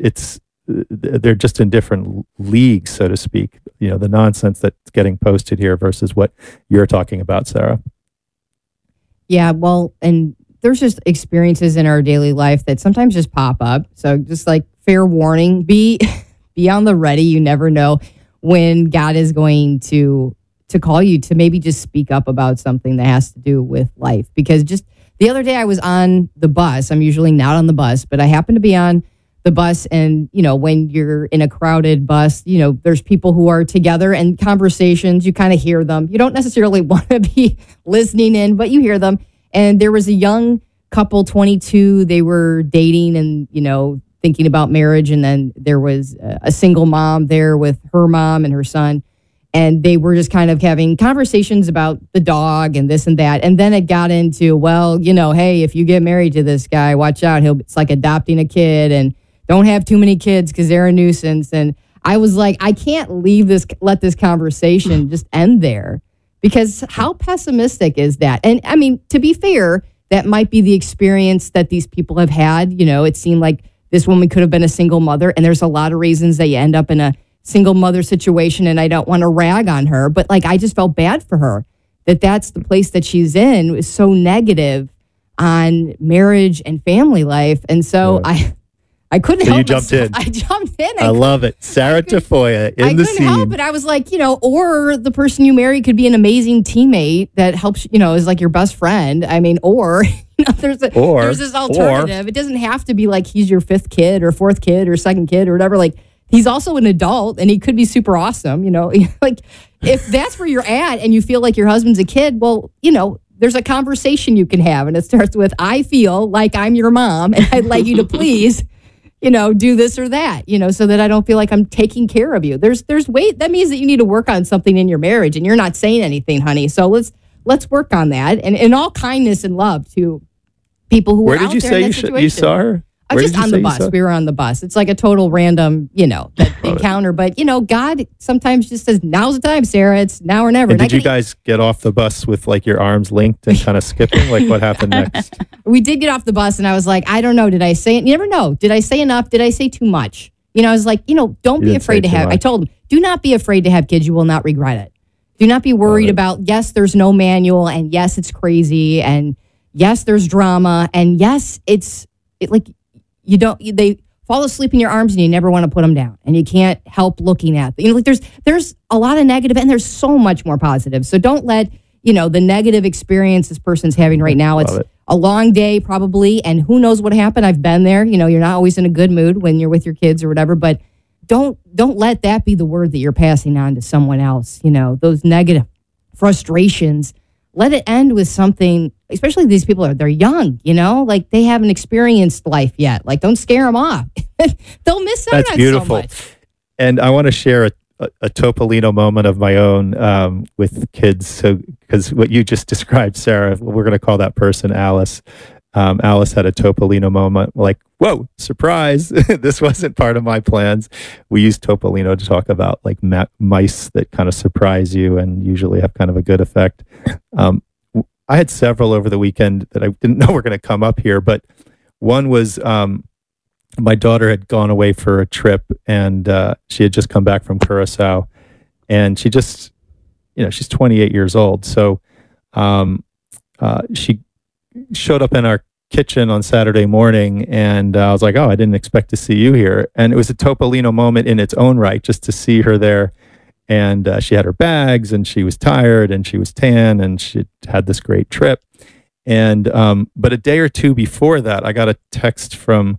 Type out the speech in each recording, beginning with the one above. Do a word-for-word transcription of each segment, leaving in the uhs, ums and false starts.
it's they're just in different leagues, so to speak. You know, the nonsense that's getting posted here versus what you're talking about, Sarah. Yeah, well, and there's just experiences in our daily life that sometimes just pop up. So just like fair warning, be be on the ready. You never know when God is going to to call you to maybe just speak up about something that has to do with life. Because just the other day I was on the bus. I'm usually not on the bus, but I happened to be on the bus. And, you know, when you're in a crowded bus, you know, there's people who are together and conversations, you kind of hear them. You don't necessarily want to be listening in, but you hear them. And there was a young couple, twenty-two, they were dating and, you know, thinking about marriage. And then there was a single mom there with her mom and her son. And they were just kind of having conversations about the dog and this and that. And then it got into, well, you know, hey, if you get married to this guy, watch out. He'll, it's like adopting a kid, and don't have too many kids because they're a nuisance. And I was like, I can't leave this, let this conversation just end there, because how pessimistic is that? And I mean, to be fair, that might be the experience that these people have had. You know, it seemed like this woman could have been a single mother, and there's a lot of reasons that you end up in a single mother situation, and I don't want to rag on her, but like, I just felt bad for her that that's the place that she's in. It was so negative on marriage and family life. And so yeah. I I couldn't so help you jumped myself. in. I jumped in. I, I love it. Sarah Tafoya in I the couldn't scene. help it. I was like, you know, or the person you marry could be an amazing teammate that helps, you know, is like your best friend. I mean, or, you know, there's, a, or there's this alternative. Or, it doesn't have to be like he's your fifth kid or fourth kid or second kid or whatever. Like, he's also an adult and he could be super awesome, you know, like if that's where you're at and you feel like your husband's a kid, well, you know, there's a conversation you can have. And it starts with, I feel like I'm your mom and I'd like you to please, you know, do this or that, you know, so that I don't feel like I'm taking care of you. There's, there's weight. That means that you need to work on something in your marriage and you're not saying anything, honey. So let's, let's work on that. And in all kindness and love to people who Where are did out you there say in that you, situation. you saw her? I was just on the bus. We were on the bus. It's like a total random, you know, encounter. But, you know, God sometimes just says, now's the time, Sarah. It's now or never. And and did you guys get off the bus with like your arms linked and kind of skipping? Like what happened next? We did get off the bus and I was like, I don't know. Did I say it? You never know. Did I say enough? Did I say too much? You know, I was like, you know, don't You be didn't afraid to say too have, I much. told him, do not be afraid to have kids. You will not regret it. Do not be worried about, yes, there's no manual. And yes, it's crazy. And yes, there's drama. And yes, it's it like, you don't, they fall asleep in your arms and you never want to put them down and you can't help looking at them. You know, like there's, there's a lot of negative and there's so much more positive. So don't let, you know, the negative experience this person's having right now. It's it. a long day probably. And who knows what happened. I've been there. You know, you're not always in a good mood when you're with your kids or whatever, but don't, don't let that be the word that you're passing on to someone else. You know, those negative frustrations, let it end with something, especially these people are, they're young, you know, like they haven't experienced life yet. Like don't scare them off. They'll miss out That's on beautiful. so much. And I want to share a, a, a Topolino moment of my own um, with kids. So, because what you just described, Sarah, we're going to call that person Alice. Um, Alice had a Topolino moment like, whoa, surprise. This wasn't part of my plans. We use Topolino to talk about like ma- mice that kind of surprise you and usually have kind of a good effect. Um, I had several over the weekend that I didn't know were going to come up here, but one was um, my daughter had gone away for a trip and uh, she had just come back from Curacao and she just, you know, she's twenty-eight years old. So um, uh, she showed up in our kitchen on Saturday morning and uh, I was like, oh, I didn't expect to see you here. And it was a Topolino moment in its own right, just to see her there. And uh, she had her bags and she was tired and she was tan and she had this great trip. And, um, but a day or two before that, I got a text from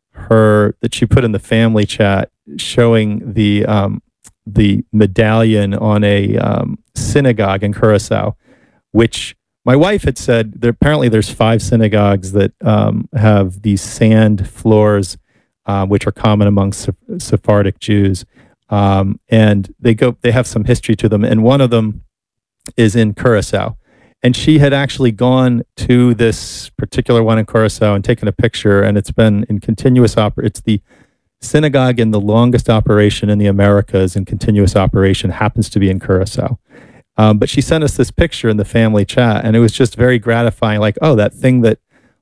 her that she put in the family chat showing the, um, the medallion on a um, synagogue in Curacao, which my wife had said there, apparently there's five synagogues that um, have these sand floors, uh, which are common among Seph- Sephardic Jews. Um, and they go, they have some history to them. And one of them is in Curacao. And she had actually gone to this particular one in Curacao and taken a picture. And it's been in continuous oper. It's the synagogue in the longest operation in the Americas in continuous operation, happens to be in Curacao. Um, but she sent us this picture in the family chat, and it was just very gratifying. Like, oh, that thing that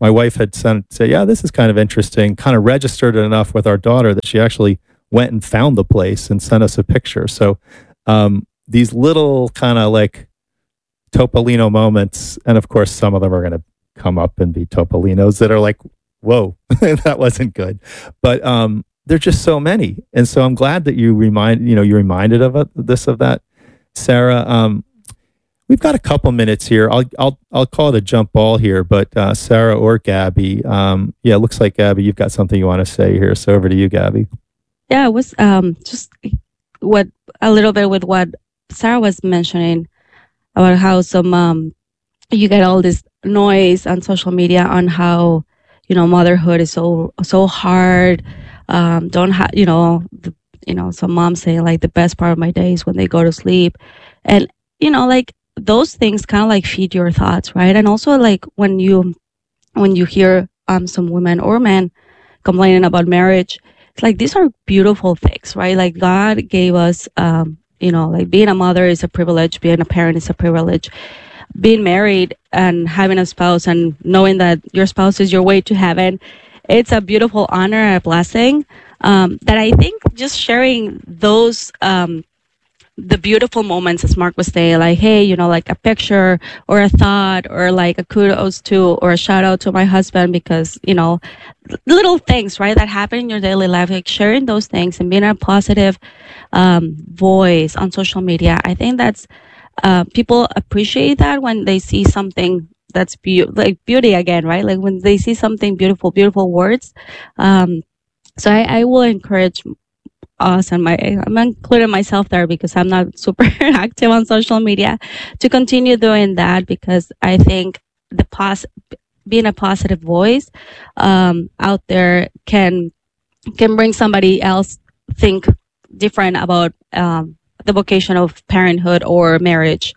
my wife had sent say, yeah, this is kind of interesting. Kind of registered it enough with our daughter that she actually went and found the place and sent us a picture. So um, these little kind of like Topolino moments, and of course, some of them are going to come up and be Topolinos that are like, whoa, that wasn't good. But um, there're just so many, and so I'm glad that you remind you know you reminded of it, this of that, Sarah. Um, we've got a couple minutes here. I'll I'll I'll call it a jump ball here, but uh, Sarah or Gabby, um, yeah, it looks like Gabby, you've got something you want to say here. So over to you, Gabby. Yeah, it was um, just what a little bit with what Sarah was mentioning about how some um, you get all this noise on social media on how you know motherhood is so so hard. Um, don't have you know the, you know some moms say like the best part of my day is when they go to sleep, and you know like those things kind of like feed your thoughts, right? And also like when you when you hear um some women or men complaining about marriage, it's like these are beautiful things, right? Like God gave us um you know like being a mother is a privilege, being a parent is a privilege, being married and having a spouse and knowing that your spouse is your way to heaven, it's a beautiful honor and a blessing. Um, that I think just sharing those um, the beautiful moments, as Mark was saying, like, hey, you know, like a picture or a thought or like a kudos to or a shout out to my husband because, you know, little things, right, that happen in your daily life, like sharing those things and being a positive um, voice on social media. I think that's uh, people appreciate that when they see something that's be- like beauty again, right? Like when they see something beautiful, beautiful words. Um, so I, I will encourage us and my I'm including myself there because I'm not super active on social media to continue doing that because I think the pos being a positive voice um, out there can can bring somebody else think different about um, the vocation of parenthood or marriage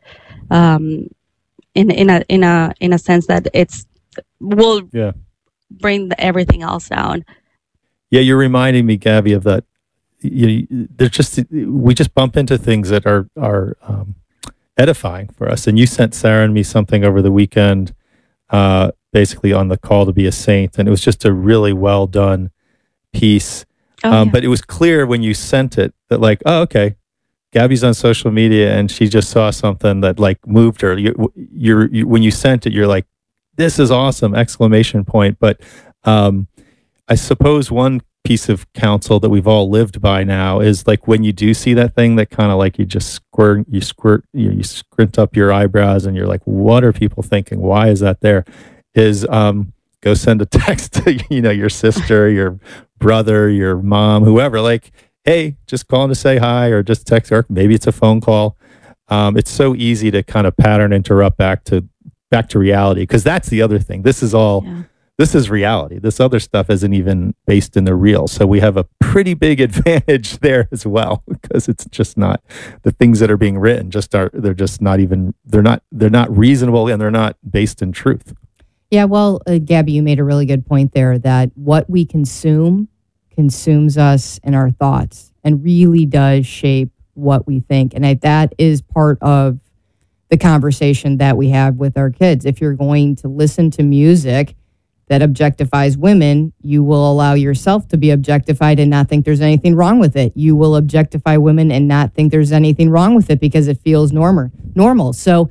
um, in in a in a in a sense that it's will Yeah. bring the, everything else down. Yeah, you're reminding me, Gabby, of that. You, there's just we just bump into things that are are um, edifying for us. And you sent Sarah and me something over the weekend, uh, basically on the call to be a saint, and it was just a really well done piece. Oh, um, yeah. But it was clear when you sent it that like, oh, okay, Gabby's on social media and she just saw something that like moved her. You, you're you, when you sent it, you're like, this is awesome! Exclamation point. But um, I suppose one piece of counsel that we've all lived by now is like when you do see that thing that kind of like you just squirt, you squirt, you, you squint up your eyebrows and you're like, what are people thinking? Why is that there? Is um, go send a text to, you know, your sister, your brother, your mom, whoever, like, hey, just calling to say hi, or just text, or maybe it's a phone call. Um, it's so easy to kind of pattern interrupt back to, back to reality. Because that's the other thing. This is all, Yeah. This is reality. This other stuff isn't even based in the real. So we have a pretty big advantage there as well, because it's just not the things that are being written just are, they're just not even, they're not, they're not reasonable and they're not based in truth. Yeah, well, uh, Gabby, you made a really good point there that what we consume consumes us and our thoughts and really does shape what we think. And I, that is part of the conversation that we have with our kids. If you're going to listen to music that objectifies women, you will allow yourself to be objectified and not think there's anything wrong with it. You will objectify women and not think there's anything wrong with it because it feels normal. Normal. So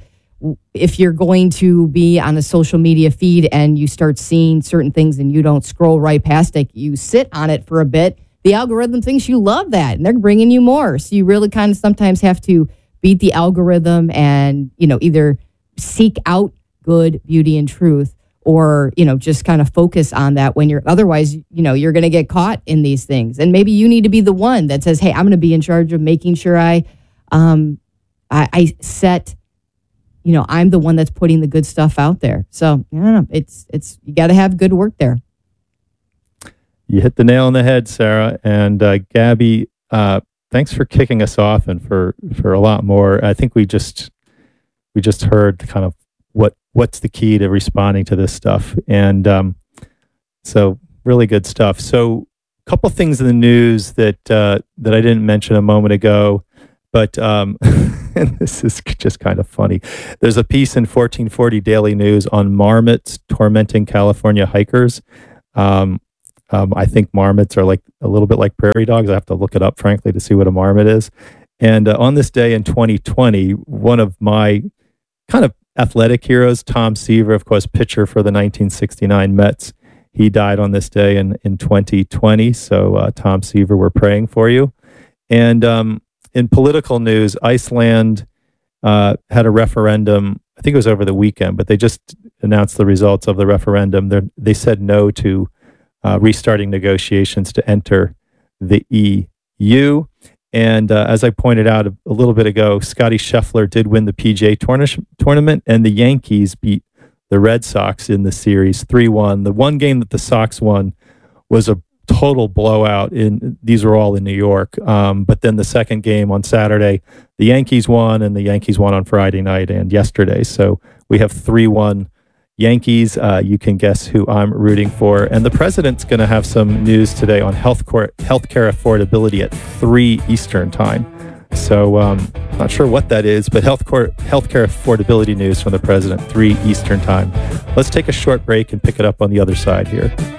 if you're going to be on a social media feed and you start seeing certain things and you don't scroll right past it, you sit on it for a bit, the algorithm thinks you love that and they're bringing you more. So you really kind of sometimes have to beat the algorithm and, you know, either seek out good beauty and truth, or, you know, just kind of focus on that when you're, otherwise, you know, you're going to get caught in these things. And maybe you need to be the one that says, hey, I'm going to be in charge of making sure I, um, I, I set, you know, I'm the one that's putting the good stuff out there. So, I don't know, it's, it's, you got to have good work there. You hit the nail on the head, Sarah. And uh, Gabby, uh, thanks for kicking us off and for, for a lot more. I think we just, we just heard kind of what what's the key to responding to this stuff. And um, so really good stuff. So a couple things in the news that uh, that I didn't mention a moment ago, but um, and this is just kind of funny. There's a piece in fourteen forty Daily News on marmots tormenting California hikers. Um, um, I think marmots are like a little bit like prairie dogs. I have to look it up, frankly, to see what a marmot is. And uh, on this day in twenty twenty, one of my kind of athletic heroes, Tom Seaver, of course, pitcher for the nineteen sixty-nine Mets, he died on this day in, in twenty twenty. So, uh, Tom Seaver, we're praying for you. And um, in political news, Iceland uh, had a referendum. I think it was over the weekend, but they just announced the results of the referendum. They're, they said no to uh, restarting negotiations to enter the E U. And uh, as I pointed out a, a little bit ago, Scotty Scheffler did win the P G A tourna- tournament, and the Yankees beat the Red Sox in the series three one. The one game that the Sox won was a total blowout. In these were all in New York. Um, but then the second game on Saturday, the Yankees won, and the Yankees won on Friday night and yesterday. So we have three one Yankees. Uh, you can guess who I'm rooting for. And the president's going to have some news today on healthcare healthcare affordability at three Eastern time. So um, not sure what that is, but healthcare healthcare affordability news from the president, three Eastern time. Let's take a short break and pick it up on the other side here.